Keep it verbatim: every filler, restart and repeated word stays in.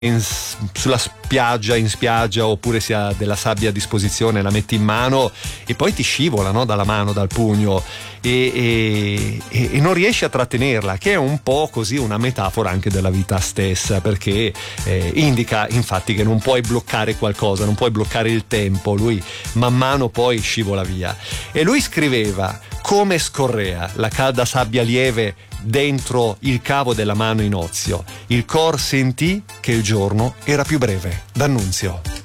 in, sulla spiaggia, in spiaggia, oppure si ha della sabbia a disposizione, la metti in mano e poi ti scivola, no? Dalla mano, dal pugno, e, e, e non riesci a trattenerla, che è un po' così una metafora anche della vita stessa, perché eh, indica infatti che non puoi bloccare qualcosa, non puoi bloccare il tempo, lui man mano poi scivola via. E lui scriveva: come scorrea la calda sabbia lieve dentro il cavo della mano in ozio, il cor sentì che il giorno era più breve. D'Annunzio.